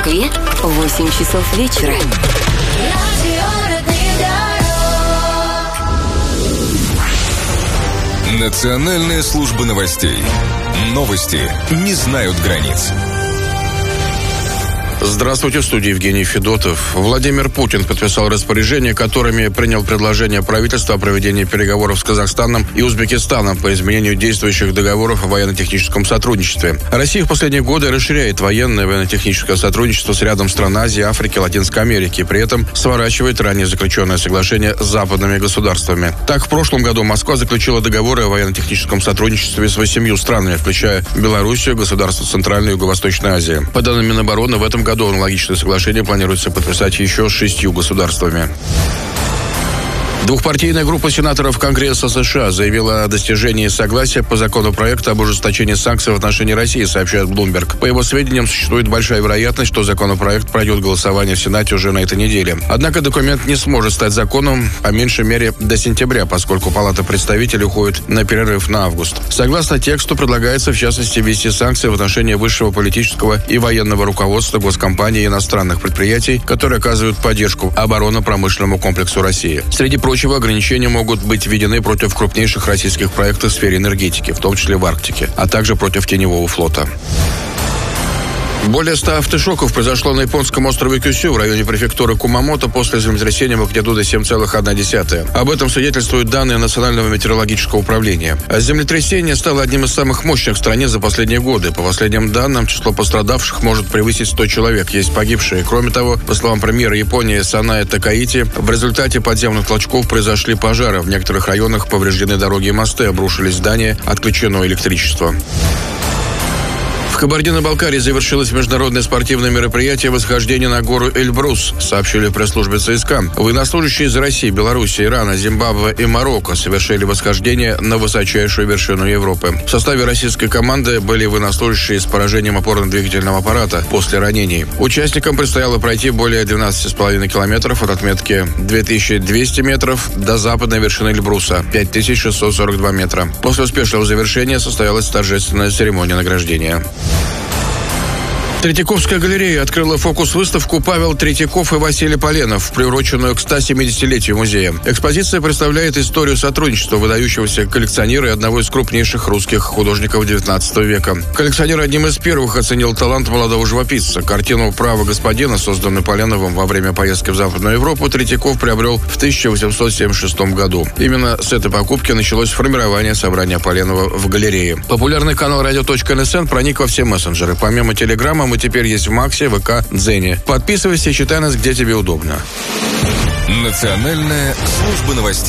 Москве 8 часов вечера. Национальная служба новостей. Новости не знают границ. Здравствуйте, в студии Евгений Федотов. Владимир Путин подписал распоряжения, которыми принял предложение правительства о проведении переговоров с Казахстаном и Узбекистаном по изменению действующих договоров о военно-техническом сотрудничестве. Россия в последние годы расширяет военное и военно-техническое сотрудничество с рядом стран Азии, Африки, Латинской Америки, при этом сворачивает ранее заключенное соглашение с западными государствами. Так, в прошлом году Москва заключила договоры о военно-техническом сотрудничестве с 8 странами, включая Белоруссию, государства Центральной и Юго-Восточной Азии. По данным Минобороны, в этом году аналогичное соглашение планируется подписать еще с 6 государствами. Двухпартийная группа сенаторов Конгресса США заявила о достижении согласия по законопроекту об ужесточении санкций в отношении России, сообщает Bloomberg. По его сведениям, существует большая вероятность, что законопроект пройдет голосование в Сенате уже на этой неделе. Однако документ не сможет стать законом, по меньшей мере, до сентября, поскольку Палата представителей уходит на перерыв на август. Согласно тексту, предлагается, в частности, ввести санкции в отношении высшего политического и военного руководства госкомпаний и иностранных предприятий, которые оказывают поддержку оборонно-промышленному комплексу России. Среди прочего, ограничения могут быть введены против крупнейших российских проектов в сфере энергетики, в том числе в Арктике, а также против теневого флота. Более 100 автошоков произошло на японском острове Кюсю в районе префектуры Кумамото после землетрясения магнитудой 7,1. Об этом свидетельствуют данные Национального метеорологического управления. Землетрясение стало одним из самых мощных в стране за последние годы. По последним данным, число пострадавших может превысить 100 человек. Есть погибшие. Кроме того, по словам премьера Японии Санае Такаити, в результате подземных толчков произошли пожары. В некоторых районах повреждены дороги и мосты, обрушились здания, отключено электричество. В Кабардино-Балкарии завершилось международное спортивное мероприятие «Восхождение на гору Эльбрус», сообщили в пресс-службе ЦСКА. Военнослужащие из России, Беларуси, Ирана, Зимбабве и Марокко совершили восхождение на высочайшую вершину Европы. В составе российской команды были военнослужащие с поражением опорно-двигательного аппарата после ранений. Участникам предстояло пройти более 12,5 километров от отметки 2200 метров до западной вершины Эльбруса, 5642 метра. После успешного завершения состоялась торжественная церемония награждения. Третьяковская галерея открыла фокус-выставку «Павел Третьяков и Василий Поленов», приуроченную к 170-летию музея. Экспозиция представляет историю сотрудничества выдающегося коллекционера и одного из крупнейших русских художников XIX века. Коллекционер одним из первых оценил талант молодого живописца. Картину «Право господина», созданную Поленовым во время поездки в Западную Европу, Третьяков приобрел в 1876 году. Именно с этой покупки началось формирование собрания Поленова в галерее. Популярный канал radio.nsn проник во все мессенджеры. Помимо Телеграма, мы теперь есть в Максе, ВК, Дзене. Подписывайся и читай нас, где тебе удобно. Национальная служба новостей.